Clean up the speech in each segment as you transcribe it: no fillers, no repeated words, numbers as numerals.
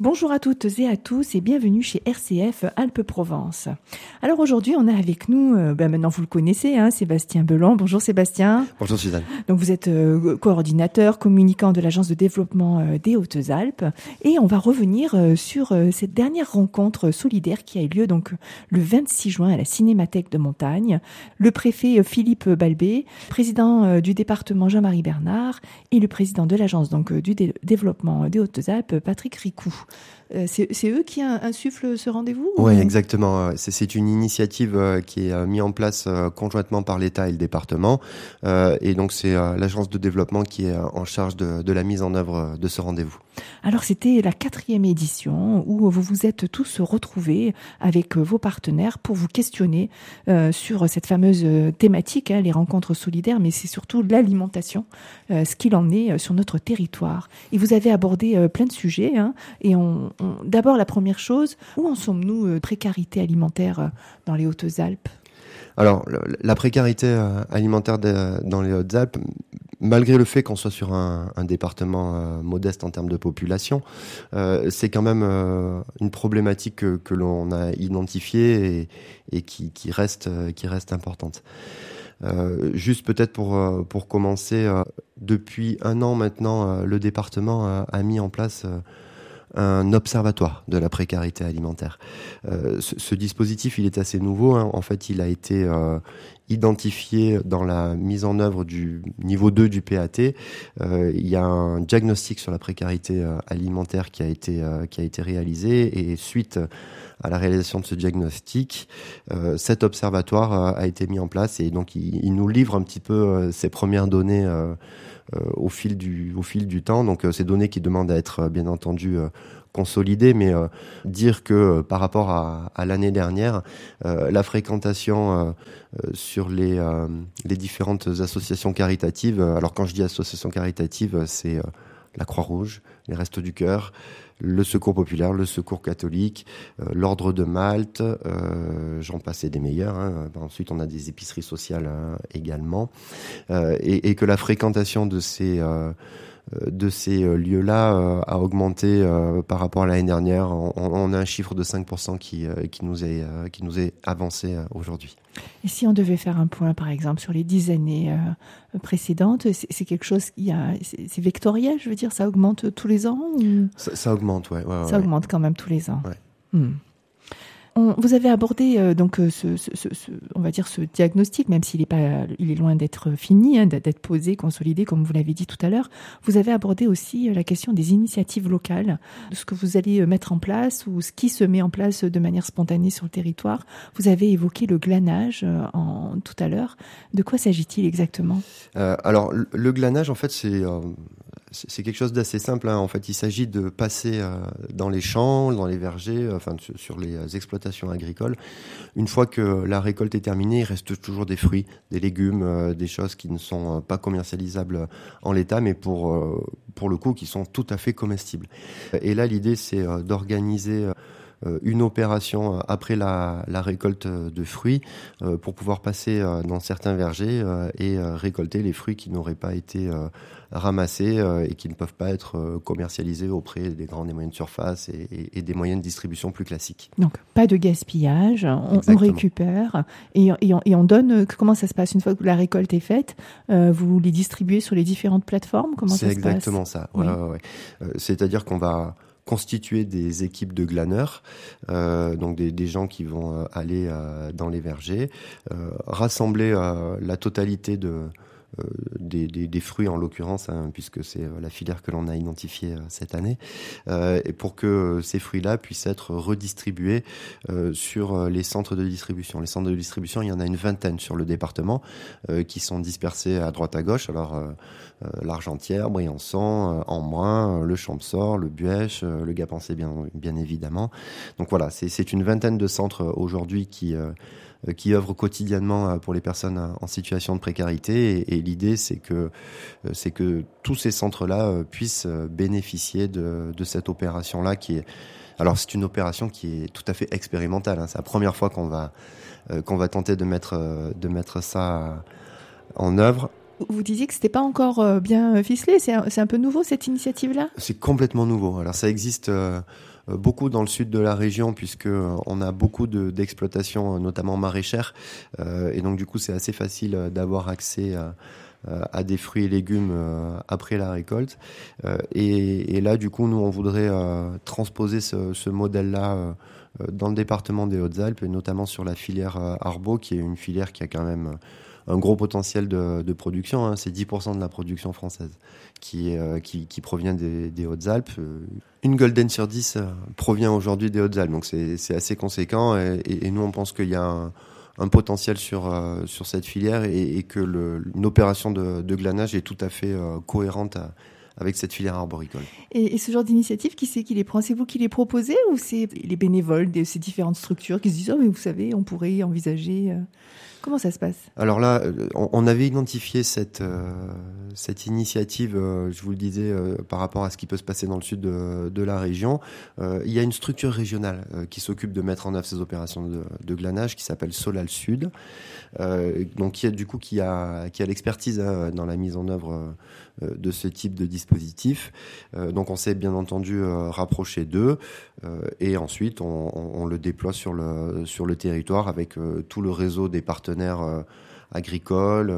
Bonjour à toutes et à tous et bienvenue chez RCF Alpes-Provence. Alors aujourd'hui, on a avec nous, maintenant vous le connaissez, Sébastien Belland. Bonjour Sébastien. Bonjour Suzanne. Donc vous êtes coordinateur, communicant de l'Agence de développement des Hautes-Alpes et on va revenir sur cette dernière rencontre solidaire qui a eu lieu donc le 26 juin à la Cinémathèque de Montagne. Le préfet Philippe Balbé, président du département Jean-Marie Bernard et le président de l'Agence donc du développement des Hautes-Alpes, Patrick Ricou. C'est eux qui insufflent ce rendez-vous ? Oui, exactement. C'est une initiative qui est mise en place conjointement par l'État et le département. Et donc, c'est l'agence de développement qui est en charge de la mise en œuvre de ce rendez-vous. Alors, c'était la 4e édition où vous vous êtes tous retrouvés avec vos partenaires pour vous questionner sur cette fameuse thématique, les rencontres solidaires, mais c'est surtout l'alimentation, ce qu'il en est sur notre territoire. Et vous avez abordé plein de sujets, et d'abord, la première chose, où en sommes-nous précarité alimentaire dans les Hautes-Alpes ? Alors, la précarité alimentaire dans les Hautes-Alpes, malgré le fait qu'on soit sur un département modeste en termes de population, c'est quand même une problématique que l'on a identifiée et qui reste importante. Juste peut-être pour commencer, depuis 1 an maintenant, le département a mis en place un observatoire de la précarité alimentaire. Ce dispositif, il est assez nouveau. En fait, il a été identifié dans la mise en œuvre du niveau 2 du PAT. Il y a un diagnostic sur la précarité alimentaire qui a été réalisé et suite à la réalisation de ce diagnostic, cet observatoire a été mis en place et donc il nous livre un petit peu ses premières données au fil du temps. Donc ces données qui demandent à être bien entendu consolidées, mais dire que par rapport à l'année dernière, la fréquentation sur les différentes associations caritatives, alors quand je dis associations caritatives, c'est la Croix-Rouge, les Restos du Cœur, le Secours populaire, le Secours catholique, l'Ordre de Malte, j'en passais des meilleurs. Ensuite, on a des épiceries sociales également, et que la fréquentation de ces lieux-là a augmenté par rapport à l'année dernière. On a un chiffre de 5% qui nous est avancé aujourd'hui. Et si on devait faire un point, par exemple, sur les 10 années précédentes, c'est quelque chose c'est vectoriel, je veux dire, ça augmente tous les ans ou... Ça augmente, ouais. Ça augmente quand même tous les ans. Ouais. Vous avez abordé on va dire ce diagnostic, même s'il il est loin d'être fini, d'être posé, consolidé, comme vous l'avez dit tout à l'heure. Vous avez abordé aussi la question des initiatives locales, de ce que vous allez mettre en place ou ce qui se met en place de manière spontanée sur le territoire. Vous avez évoqué le glanage tout à l'heure. De quoi s'agit-il exactement ? Alors, le glanage, en fait, c'est quelque chose d'assez simple. En fait, il s'agit de passer dans les champs, dans les vergers, sur les exploitations agricoles. Une fois que la récolte est terminée, il reste toujours des fruits, des légumes, des choses qui ne sont pas commercialisables en l'état, mais pour le coup, qui sont tout à fait comestibles. Et là, l'idée, c'est d'organiser une opération après la récolte de fruits pour pouvoir passer dans certains vergers et récolter les fruits qui n'auraient pas été ramassés et qui ne peuvent pas être commercialisés auprès des grandes et moyennes surfaces et des moyens de distribution plus classiques. Donc, pas de gaspillage, on récupère et on donne. Comment ça se passe une fois que la récolte est faite? Vous les distribuez sur les différentes plateformes? Comment ça se passe? C'est exactement ça. Ouais. C'est-à-dire qu'on va constituer des équipes de glaneurs, donc des gens qui vont aller dans les vergers, rassembler la totalité des fruits en l'occurrence, puisque c'est la filière que l'on a identifiée cette année, et pour que ces fruits-là puissent être redistribués sur les centres de distribution. Les centres de distribution, il y en a une 20aine sur le département qui sont dispersés à droite à gauche. Alors l'Argentière, Briançon, Embrun, le Champsaur, le Buèche, le Gapençais bien évidemment. Donc voilà, c'est une 20aine de centres aujourd'hui qui œuvrent quotidiennement pour les personnes en situation de précarité et l'idée c'est que tous ces centres-là puissent bénéficier de cette opération-là qui est... Alors c'est une opération qui est tout à fait expérimentale, c'est la première fois qu'on va tenter de mettre ça en œuvre. Vous disiez que c'était pas encore bien ficelé, c'est un peu nouveau cette initiative-là ? C'est complètement nouveau. Alors ça existe beaucoup dans le sud de la région, puisque on a beaucoup d'exploitations, notamment maraîchères, et donc du coup c'est assez facile d'avoir accès à des fruits et légumes après la récolte. Et là, du coup, nous, on voudrait transposer ce modèle-là dans le département des Hautes-Alpes, et notamment sur la filière Arbo, qui est une filière qui a quand même un gros potentiel de production. Hein. C'est 10% de la production française qui provient des Hautes-Alpes. Une Golden sur 10 provient aujourd'hui des Hautes-Alpes, donc c'est assez conséquent. Et nous, on pense qu'il y a un potentiel sur cette filière, et que une opération de glanage est tout à fait cohérente avec cette filière arboricole. Et ce genre d'initiative, qui c'est qui les prend? C'est vous qui les proposez, ou c'est les bénévoles de ces différentes structures qui se disent « Oh, mais vous savez, on pourrait envisager… » Comment ça se passe? Alors là, on avait identifié cette initiative, je vous le disais, par rapport à ce qui peut se passer dans le sud de la région. Il y a une structure régionale qui s'occupe de mettre en œuvre ces opérations de glanage, qui s'appelle Solal Sud, donc qui a l'expertise dans la mise en œuvre de ce type de dispositif. Donc on s'est bien entendu rapproché d'eux, et ensuite on le déploie sur le territoire avec tout le réseau des partenaires agricoles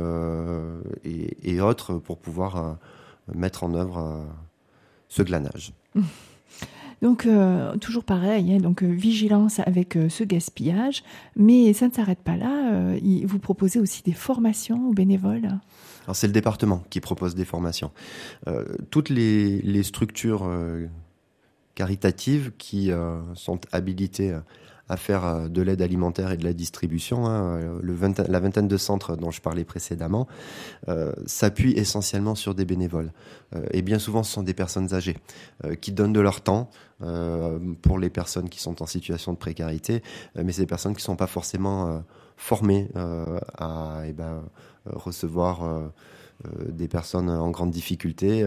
et autres, pour pouvoir mettre en œuvre ce glanage. Donc, toujours pareil, hein, donc vigilance avec ce gaspillage, mais ça ne s'arrête pas là. Vous proposez aussi des formations aux bénévoles? Alors, c'est le département qui propose des formations. Toutes les structures caritatives qui sont habilitées à faire de l'aide alimentaire et de la distribution, hein, la vingtaine de centres dont je parlais précédemment, s'appuient essentiellement sur des bénévoles. Et bien souvent, ce sont des personnes âgées qui donnent de leur temps pour les personnes qui sont en situation de précarité, mais c'est des personnes qui ne sont pas forcément formées à recevoir des personnes en grande difficulté.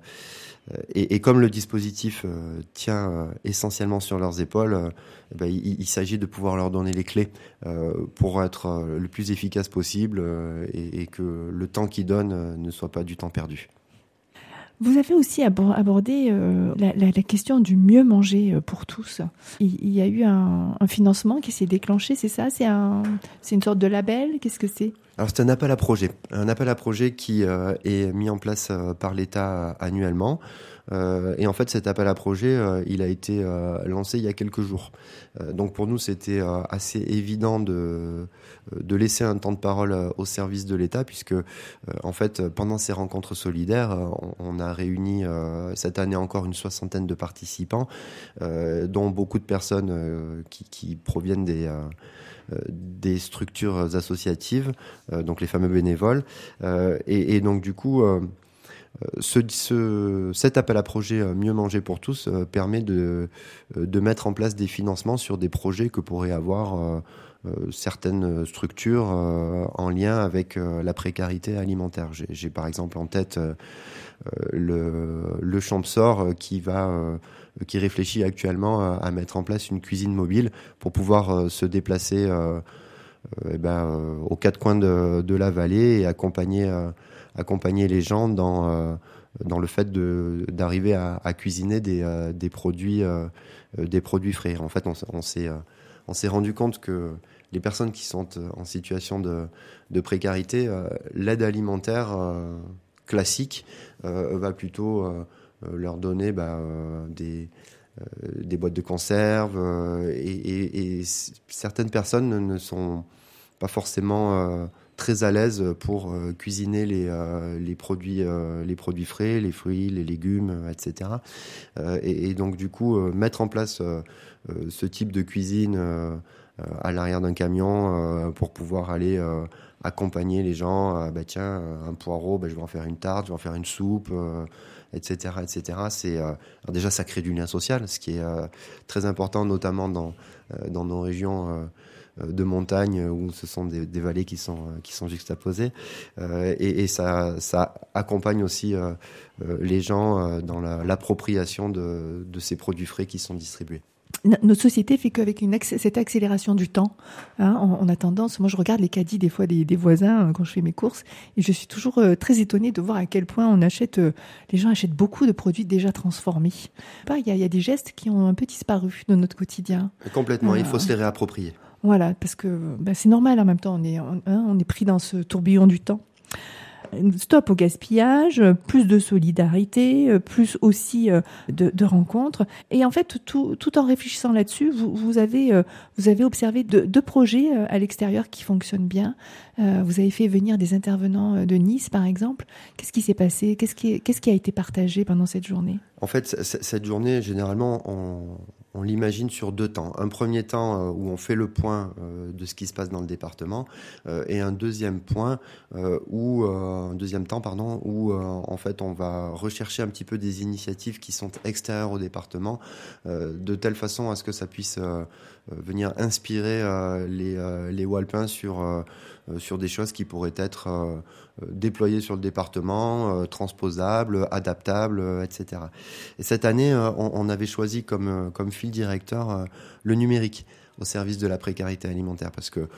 Et comme le dispositif tient essentiellement sur leurs épaules, il s'agit de pouvoir leur donner les clés pour être le plus efficace possible, et que le temps qu'ils donnent ne soit pas du temps perdu. Vous avez aussi abordé la question du mieux manger pour tous. Il y a eu un financement qui s'est déclenché, c'est ça? C'est une sorte de label? Qu'est-ce que c'est? Alors c'est un appel à projet qui est mis en place par l'État annuellement. Et en fait, cet appel à projet, il a été lancé il y a quelques jours. Donc pour nous, c'était assez évident de laisser un temps de parole au service de l'État, puisque en fait, pendant ces rencontres solidaires, on a réuni cette année encore une 60aine de participants, dont beaucoup de personnes qui proviennent des structures associatives, donc les fameux bénévoles, et donc du coup cet appel à projet Mieux manger pour tous permet de mettre en place des financements sur des projets que pourraient avoir certaines structures en lien avec la précarité alimentaire. J'ai par exemple en tête le Champsor qui réfléchit actuellement à mettre en place une cuisine mobile pour pouvoir se déplacer aux quatre coins de la vallée et accompagner les gens dans le fait d'arriver à cuisiner des produits frais. En fait, on s'est rendu compte que les personnes qui sont en situation de précarité, l'aide alimentaire classique va plutôt leur donner des boîtes de conserve, et certaines personnes ne sont pas forcément très à l'aise pour cuisiner les produits frais, les fruits, les légumes, etc. Et donc du coup, mettre en place ce type de cuisine à l'arrière d'un camion pour pouvoir aller accompagner les gens, un poireau, je vais en faire une tarte, je vais en faire une soupe, etc. Alors déjà, ça crée du lien social, ce qui est très important, notamment dans nos régions de montagne où ce sont des vallées qui sont juxtaposées, et ça accompagne aussi les gens dans l'appropriation de ces produits frais qui sont distribués. Notre société fait qu'avec cette accélération du temps, on a tendance, moi je regarde les caddies des fois des voisins quand je fais mes courses, et je suis toujours très étonnée de voir à quel point les gens achètent beaucoup de produits déjà transformés. Il y a des gestes qui ont un peu disparu de notre quotidien. Complètement, il faut se les réapproprier. Voilà, parce que c'est normal en même temps, on est pris dans ce tourbillon du temps. Stop au gaspillage, plus de solidarité, plus aussi de rencontres. Et en fait, tout en réfléchissant là-dessus, vous avez observé deux projets à l'extérieur qui fonctionnent bien. Vous avez fait venir des intervenants de Nice, par exemple. Qu'est-ce qui s'est passé ? Qu'est-ce qui a été partagé pendant cette journée ? En fait, cette journée, généralement, on l'imagine sur 2 temps. Un premier temps où on fait le point de ce qui se passe dans le département et un deuxième temps, où en fait on va rechercher un petit peu des initiatives qui sont extérieures au département, de telle façon à ce que ça puisse venir inspirer les Walpins sur des choses qui pourraient être déployées sur le département, transposables, adaptables, etc. Et cette année, on avait choisi comme fil directeur le numérique au service de la précarité alimentaire, parce que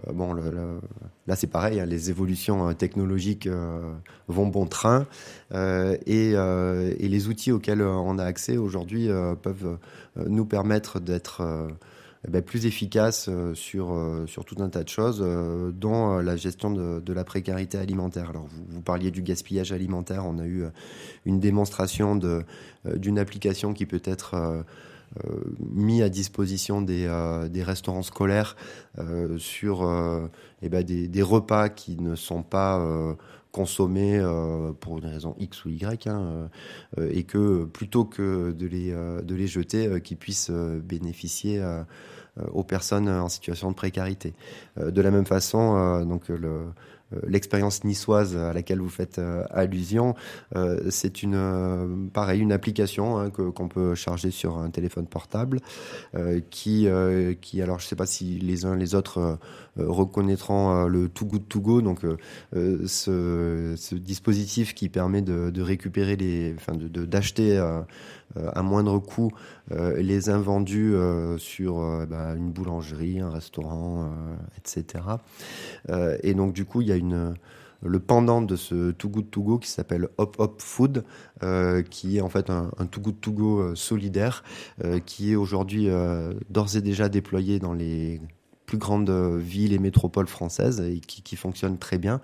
là c'est pareil, hein, les évolutions technologiques vont bon train, et les outils auxquels on a accès aujourd'hui peuvent nous permettre d'être plus efficace sur tout un tas de choses, dont la gestion de la précarité alimentaire. Alors, vous parliez du gaspillage alimentaire. On a eu une démonstration d'une application qui peut être mis à disposition des restaurants scolaires sur des repas qui ne sont pas consommés pour une raison X ou Y, et que plutôt que de les jeter, qu'ils puissent bénéficier aux personnes en situation de précarité. De la même façon, l'expérience niçoise à laquelle vous faites allusion, c'est une application qu'on peut charger sur un téléphone portable qui alors je ne sais pas si les uns les autres reconnaîtront le Too Good To Go, donc ce dispositif qui permet de récupérer d'acheter à moindre coût les invendus sur une boulangerie, un restaurant, etc. Et donc du coup, il y a le pendant de ce Too Good To Go qui s'appelle Hop Hop Food, qui est en fait un Too Good To Go solidaire, qui est aujourd'hui d'ores et déjà déployé dans les plus grandes villes et métropoles françaises, et qui fonctionne très bien,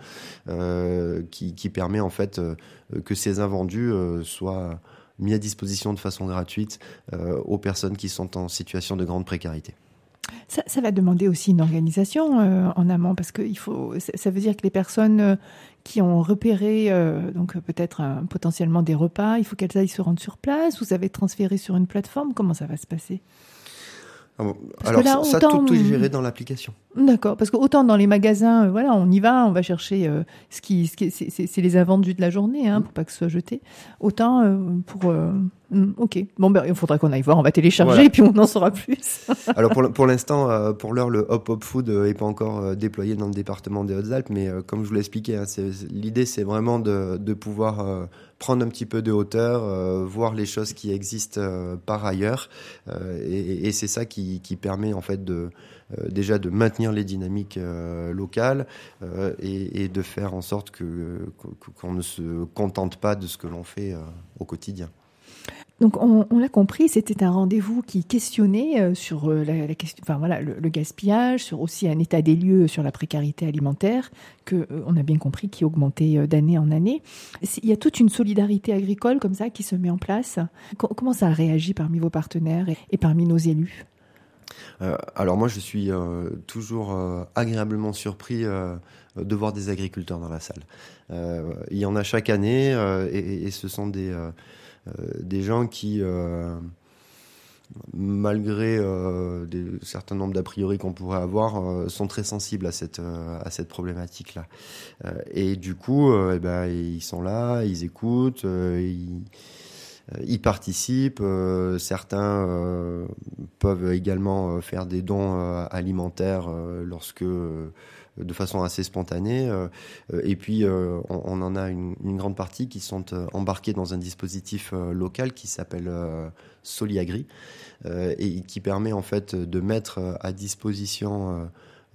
qui permet en fait que ces invendus soient mis à disposition de façon gratuite aux personnes qui sont en situation de grande précarité. Ça va demander aussi une organisation en amont, parce que ça veut dire que les personnes qui ont repéré donc peut-être potentiellement des repas, il faut qu'elles aillent se rendre sur place. Vous avez transféré sur une plateforme. Comment ça va se passer ? Alors là, tout est géré dans l'application. D'accord, parce que autant dans les magasins, on y va, on va chercher c'est les invendus de la journée, pour pas que ce soit jeté. Autant ok. Bon, il faudra qu'on aille voir, on va télécharger, voilà. Et puis on en saura plus. Alors pour l'instant, pour l'heure, le Hop Hop Food est pas encore déployé dans le département des Hautes-Alpes, mais comme je vous l'ai expliqué, l'idée c'est vraiment de pouvoir prendre un petit peu de hauteur, voir les choses qui existent par ailleurs, et c'est ça qui permet en fait déjà de maintenir les dynamiques locales, et de faire en sorte qu'on ne se contente pas de ce que l'on fait au quotidien. Donc on l'a compris, c'était un rendez-vous qui questionnait sur la question, le gaspillage, sur aussi un état des lieux sur la précarité alimentaire que on a bien compris qui augmentait d'année en année. Il y a toute une solidarité agricole comme ça qui se met en place. Comment ça a réagi parmi vos partenaires et parmi nos élus ? Alors moi je suis toujours agréablement surpris de voir des agriculteurs dans la salle. Il y en a chaque année, et ce sont des gens qui, malgré certains nombres d'a priori qu'on pourrait avoir, sont très sensibles à cette problématique-là. Et du coup, ils sont là, ils écoutent, ils participent. Certains peuvent également faire des dons alimentaires lorsque de façon assez spontanée. Et puis, on en a une grande partie qui sont embarqués dans un dispositif local qui s'appelle Soliagri et qui permet en fait de mettre à disposition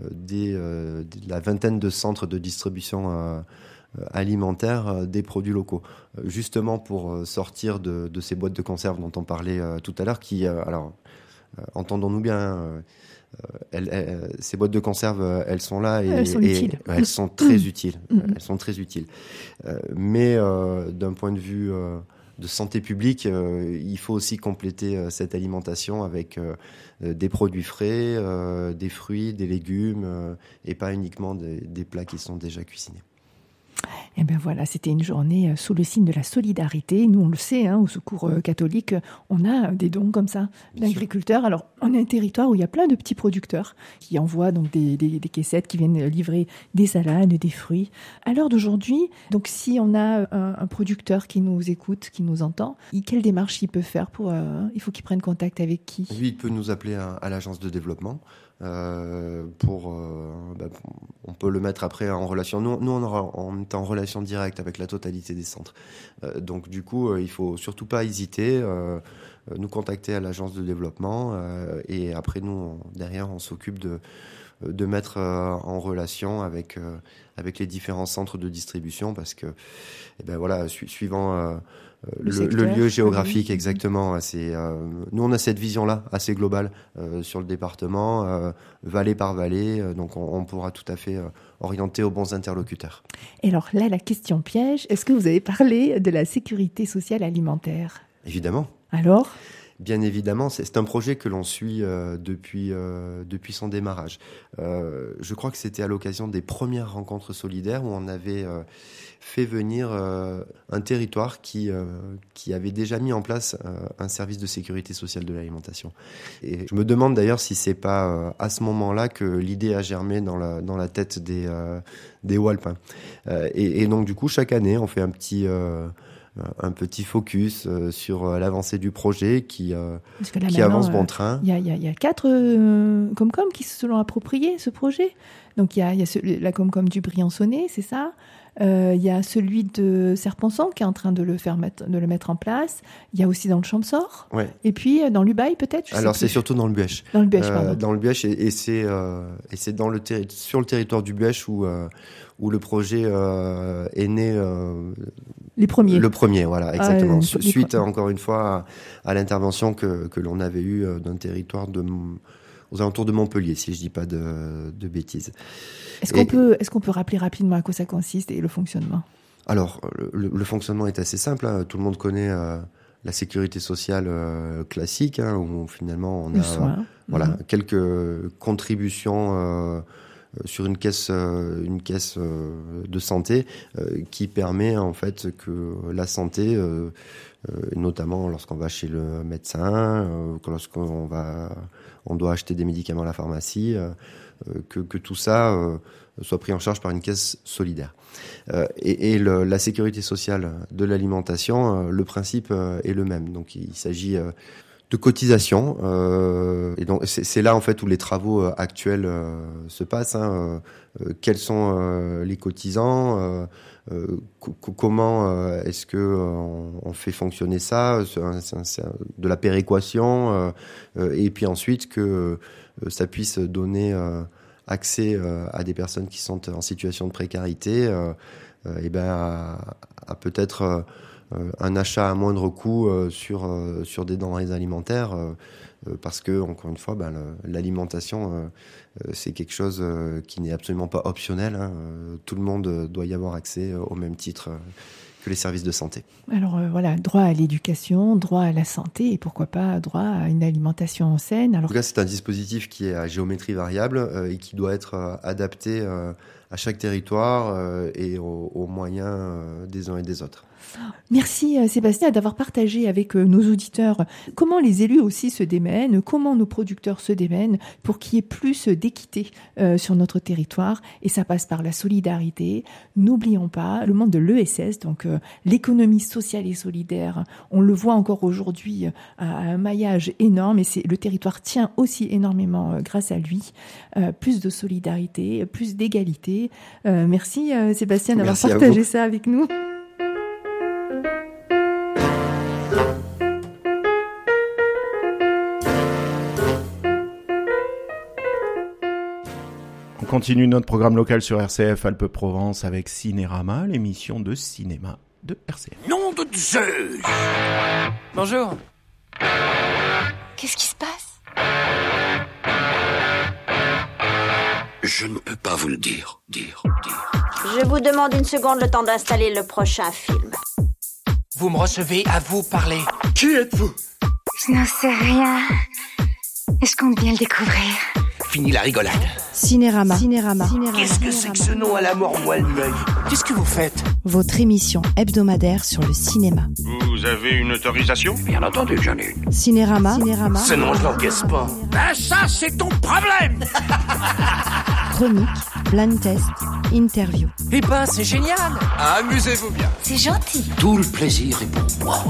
de la vingtaine de centres de distribution alimentaire des produits locaux, justement pour sortir de ces boîtes de conserve dont on parlait tout à l'heure, qui, alors, entendons-nous bien, ces boîtes de conserve, elles sont là et elles sont utiles. Elles sont très utiles. Elles sont très utiles. Mais d'un point de vue de santé publique, il faut aussi compléter cette alimentation avec des produits frais, des fruits, des légumes, et pas uniquement des plats qui sont déjà cuisinés. Et bien voilà, c'était une journée sous le signe de la solidarité. Nous, on le sait, au Secours catholique, on a des dons comme ça d'agriculteurs. Alors, on a un territoire où il y a plein de petits producteurs qui envoient donc des caissettes qui viennent livrer des salades, des fruits. À l'heure d'aujourd'hui, donc si on a un producteur qui nous écoute, qui nous entend, quelle démarche il peut faire il faut qu'il prenne contact avec qui ? Lui, il peut nous appeler à l'agence de développement. On peut le mettre après en relation. Nous on est en relation directe avec la totalité des centres. Donc du coup, il faut surtout pas hésiter, nous contacter à l'agence de développement et après nous, derrière, on s'occupe de mettre en relation avec les différents centres de distribution parce que, suivant le lieu géographique, exactement. Nous, on a cette vision-là, assez globale, sur le département, vallée par vallée. Donc, on pourra tout à fait orienter aux bons interlocuteurs. Et alors là, la question piège, est-ce que vous avez parlé de la sécurité sociale alimentaire ? Évidemment. Alors ? Bien évidemment, c'est un projet que l'on suit depuis son démarrage. Je crois que c'était à l'occasion des premières rencontres solidaires où on avait fait venir un territoire qui avait déjà mis en place un service de sécurité sociale de l'alimentation. Et je me demande d'ailleurs si c'est pas à ce moment-là que l'idée a germé dans la tête des Walpes. Et donc du coup, chaque année, on fait un petit focus sur l'avancée du projet qui avance bon train. Il y a 4 Comcom qui se sont appropriés ce projet. Donc il y a la Comcom du Briançonnais, c'est ça. Il y a celui de Serponçon qui est en train de le mettre en place. Il y a aussi dans le Champsaur. Ouais. Et puis dans l'Ubaye peut-être. Alors c'est surtout dans le Buèche. Dans le Buèche, pardon. Dans le Buèche et c'est sur le territoire du Buèche où le projet est né. Les premiers. Le premier, voilà, exactement. Suite encore une fois à l'intervention que l'on avait eue d'un territoire aux alentours de Montpellier, si je dis pas de bêtises. Est-ce qu'on peut rappeler rapidement à quoi ça consiste et le fonctionnement ? Alors, le fonctionnement est assez simple. Tout le monde connaît la sécurité sociale classique, où finalement on a quelques contributions sur une caisse de santé qui permet en fait que la santé, notamment lorsqu'on va chez le médecin, lorsqu'on doit acheter des médicaments à la pharmacie, que tout ça soit pris en charge par une caisse solidaire. Et la sécurité sociale de l'alimentation, le principe est le même. Donc il s'agit de cotisation, et donc c'est là en fait où les travaux actuels se passent. Quels sont les cotisants, comment est-ce que on fait fonctionner ça, c'est de la péréquation, et puis ensuite que ça puisse donner accès à des personnes qui sont en situation de précarité, à peut-être un achat à moindre coût sur des denrées alimentaires, parce que encore une fois, l'alimentation c'est quelque chose qui n'est absolument pas optionnel. Tout le monde doit y avoir accès au même titre que les services de santé. Alors droit à l'éducation, droit à la santé et pourquoi pas droit à une alimentation saine. En tout cas, c'est un dispositif qui est à géométrie variable et qui doit être adapté chaque territoire et aux moyens des uns et des autres. Merci Sébastien d'avoir partagé avec nos auditeurs comment les élus aussi se démènent, comment nos producteurs se démènent pour qu'il y ait plus d'équité sur notre territoire. Et ça passe par la solidarité. N'oublions pas le monde de l'ESS, donc l'économie sociale et solidaire. On le voit encore aujourd'hui à un maillage énorme et le territoire tient aussi énormément grâce à lui. Plus de solidarité, plus d'égalité. Merci Sébastien d'avoir partagé ça avec nous. On continue notre programme local sur RCF Alpes-Provence avec Cinérama, l'émission de cinéma de RCF. Nom de Zeus! Bonjour. Qu'est-ce qui se passe? Je ne peux pas vous le dire. Je vous demande une seconde, le temps d'installer le prochain film. Vous me recevez, à vous parler. Qui êtes-vous? Je n'en sais rien. Et je compte bien le découvrir. Fini la rigolade. Cinérama. Qu'est-ce que c'est que ce nom à la mort moelle l'œil? Qu'est-ce que vous faites? Votre émission hebdomadaire sur le cinéma. Vous avez une autorisation? Bien entendu que j'en ai une. Cinérama. Ce nom, je l'encaisse pas. Ah, ça, c'est ton problème! Chronique, blind test, interview. Eh ben, c'est génial! Amusez-vous bien. C'est gentil. Tout le plaisir est pour moi.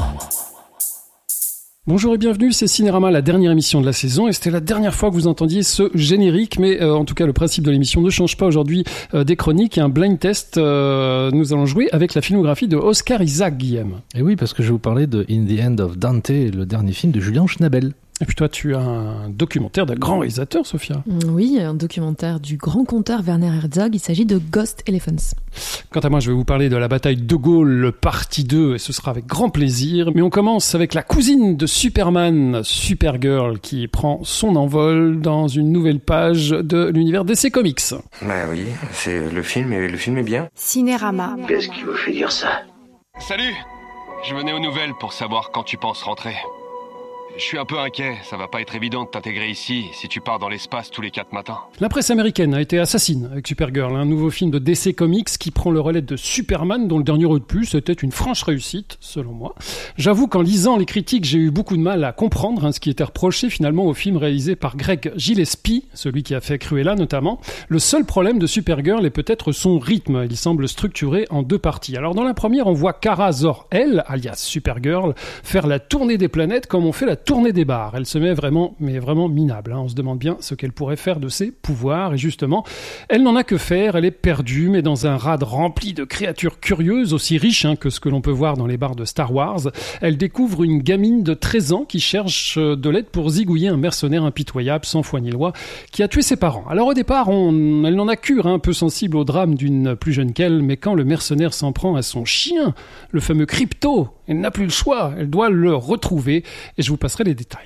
Bonjour et bienvenue, c'est Cinérama, la dernière émission de la saison, et c'était la dernière fois que vous entendiez ce générique, mais en tout cas le principe de l'émission ne change pas aujourd'hui. Des chroniques et un blind test, nous allons jouer avec la filmographie de Oscar Isaac, Guillaume. Et oui, parce que je vais vous parler de In the End of Dante, le dernier film de Julian Schnabel. Et puis toi, tu as un documentaire d'un grand réalisateur, Sophia. Oui, un documentaire du grand conteur Werner Herzog. Il s'agit de Ghost Elephants. Quant à moi, je vais vous parler de la bataille de Gaulle, partie 2, et ce sera avec grand plaisir. Mais on commence avec la cousine de Superman, Supergirl, qui prend son envol dans une nouvelle page de l'univers DC Comics. Bah oui, c'est le film est bien. Cinérama. Qu'est-ce qui vous fait dire ça? Salut! Je venais aux nouvelles pour savoir quand tu penses rentrer. Je suis un peu inquiet, ça va pas être évident de t'intégrer ici si tu pars dans l'espace tous les 4 matins. La presse américaine a été assassine avec Supergirl, un nouveau film de DC Comics qui prend le relais de Superman, dont le dernier opus était une franche réussite, selon moi. J'avoue qu'en lisant les critiques, j'ai eu beaucoup de mal à comprendre ce qui était reproché finalement au film réalisé par Greg Gillespie, celui qui a fait Cruella notamment. Le seul problème de Supergirl est peut-être son rythme, il semble structuré en 2 parties. Alors dans la première, on voit Kara Zor-El, alias Supergirl, faire la tournée des planètes comme on fait la tournée des bars. Elle se met vraiment minable. On se demande bien ce qu'elle pourrait faire de ses pouvoirs. Et justement, elle n'en a que faire. Elle est perdue, mais dans un rade rempli de créatures curieuses, aussi riches que ce que l'on peut voir dans les bars de Star Wars. Elle découvre une gamine de 13 ans qui cherche de l'aide pour zigouiller un mercenaire impitoyable, sans foi ni loi, qui a tué ses parents. Alors au départ, elle n'en a cure, un peu sensible au drame d'une plus jeune qu'elle, mais quand le mercenaire s'en prend à son chien, le fameux Crypto, elle n'a plus le choix, elle doit le retrouver, et je vous passerai les détails.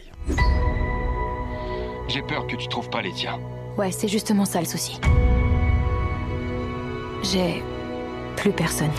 J'ai peur que tu trouves pas les tiens. Ouais, c'est justement ça le souci. J'ai plus personne.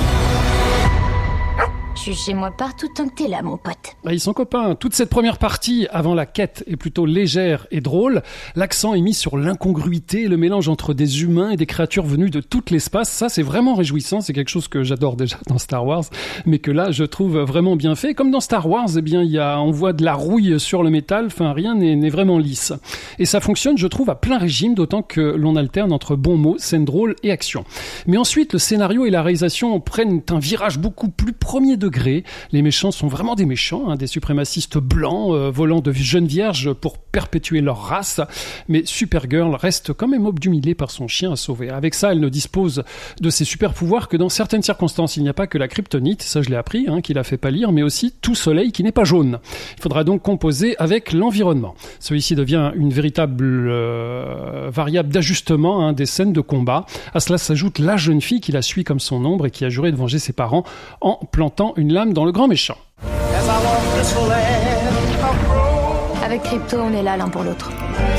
Jugez-moi partout tant que t'es là, mon pote. Ils sont copains. Toute cette première partie, avant la quête, est plutôt légère et drôle. L'accent est mis sur l'incongruité, le mélange entre des humains et des créatures venues de tout l'espace. Ça, c'est vraiment réjouissant. C'est quelque chose que j'adore déjà dans Star Wars, mais que là, je trouve vraiment bien fait. Comme dans Star Wars, on voit de la rouille sur le métal. Enfin, rien n'est vraiment lisse. Et ça fonctionne, je trouve, à plein régime, d'autant que l'on alterne entre bons mots, scènes drôles et action. Mais ensuite, le scénario et la réalisation prennent un virage beaucoup plus premier degré. Les méchants sont vraiment des méchants, des suprémacistes blancs volant de jeunes vierges pour perpétuer leur race. Mais Supergirl reste quand même obnubilée par son chien à sauver. Avec ça, elle ne dispose de ses super pouvoirs que dans certaines circonstances. Il n'y a pas que la kryptonite, ça je l'ai appris, qui la fait pâlir, mais aussi tout soleil qui n'est pas jaune. Il faudra donc composer avec l'environnement. Celui-ci devient une véritable variable d'ajustement des scènes de combat. À cela s'ajoute la jeune fille qui la suit comme son ombre et qui a juré de venger ses parents en plantant une lame dans le grand méchant. Avec Crypto, on est là l'un pour l'autre.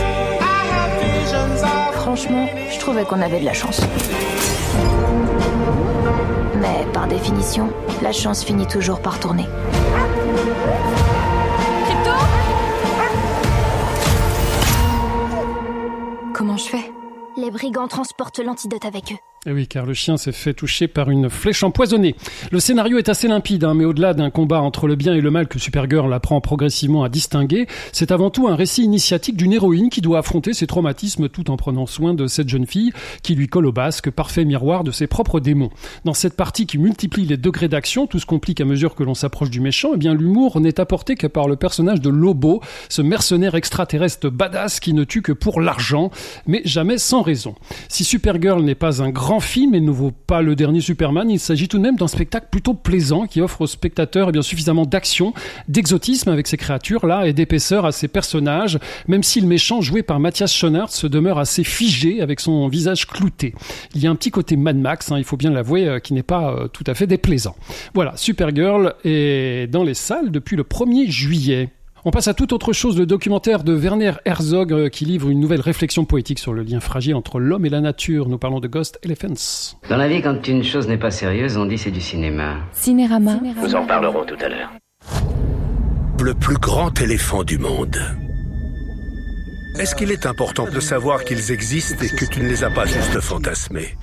Franchement, je trouvais qu'on avait de la chance. Mais par définition, la chance finit toujours par tourner. Crypto ? Comment je fais ? Les brigands transportent l'antidote avec eux. Et oui, car le chien s'est fait toucher par une flèche empoisonnée. Le scénario est assez limpide, mais au-delà d'un combat entre le bien et le mal que Supergirl apprend progressivement à distinguer, c'est avant tout un récit initiatique d'une héroïne qui doit affronter ses traumatismes tout en prenant soin de cette jeune fille qui lui colle au basque, parfait miroir de ses propres démons. Dans cette partie qui multiplie les degrés d'action, tout se complique à mesure que l'on s'approche du méchant, eh bien l'humour n'est apporté que par le personnage de Lobo, ce mercenaire extraterrestre badass qui ne tue que pour l'argent, mais jamais sans raison. Si Supergirl n'est pas un grand film et ne vaut pas le dernier Superman, il s'agit tout de même d'un spectacle plutôt plaisant qui offre aux spectateurs suffisamment d'action, d'exotisme avec ces créatures-là et d'épaisseur à ces personnages, même si le méchant joué par Matthias Schoenaerts se demeure assez figé avec son visage clouté. Il y a un petit côté Mad Max, il faut bien l'avouer, qui n'est pas tout à fait déplaisant. Voilà, Supergirl est dans les salles depuis le 1er juillet. On passe à toute autre chose, le documentaire de Werner Herzog qui livre une nouvelle réflexion poétique sur le lien fragile entre l'homme et la nature. Nous parlons de Ghost Elephants. Dans la vie, quand une chose n'est pas sérieuse, on dit c'est du cinéma. Cinérama. Nous en parlerons tout à l'heure. Le plus grand éléphant du monde. Est-ce qu'il est important de savoir qu'ils existent et que tu ne les as pas juste fantasmés?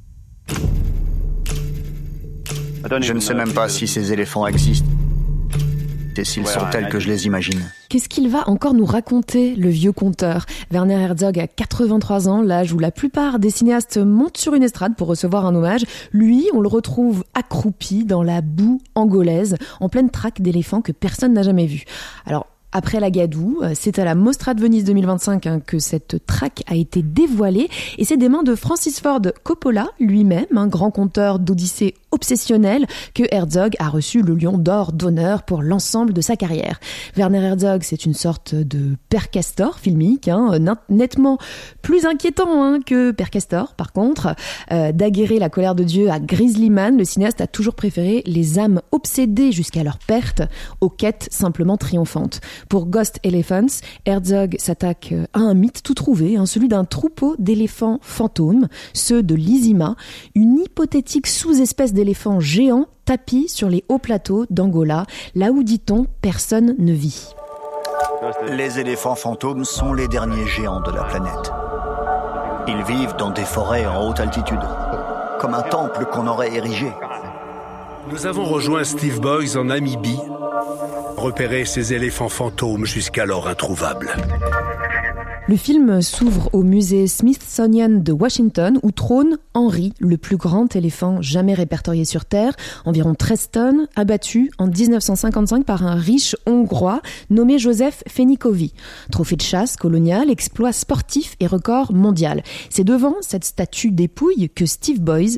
Je ne sais même pas si ces éléphants existent. Et s'ils sont tels que je les imagine. Qu'est-ce qu'il va encore nous raconter, le vieux conteur ? Werner Herzog a 83 ans, l'âge où la plupart des cinéastes montent sur une estrade pour recevoir un hommage. Lui, on le retrouve accroupi dans la boue angolaise, en pleine traque d'éléphants que personne n'a jamais vu. Alors, après la Gadoue, c'est à la Mostra de Venise 2025 que cette traque a été dévoilée et c'est des mains de Francis Ford Coppola, lui-même, un grand conteur d'Odyssée obsessionnel, que Herzog a reçu le Lion d'Or d'honneur pour l'ensemble de sa carrière. Werner Herzog, c'est une sorte de Père Castor filmique, nettement plus inquiétant que Père Castor, par contre. Daguerrer la colère de Dieu à Grizzly Man, le cinéaste a toujours préféré les âmes obsédées jusqu'à leur perte aux quêtes simplement triomphantes. Pour Ghost Elephants, Herzog s'attaque à un mythe tout trouvé, celui d'un troupeau d'éléphants fantômes, ceux de l'Izima, une hypothétique sous-espèce d'éléphants géants tapis sur les hauts plateaux d'Angola, là où, dit-on, personne ne vit. Les éléphants fantômes sont les derniers géants de la planète. Ils vivent dans des forêts en haute altitude, comme un temple qu'on aurait érigé. Nous avons rejoint Steve Boys en Namibie, repéré ces éléphants fantômes jusqu'alors introuvables. Le film s'ouvre au musée Smithsonian de Washington où trône Henry, le plus grand éléphant jamais répertorié sur Terre, environ 13 tonnes, abattu en 1955 par un riche Hongrois nommé Joseph Fenikovi. Trophée de chasse colonial, exploit sportif et record mondial. C'est devant cette statue dépouille que Steve Boys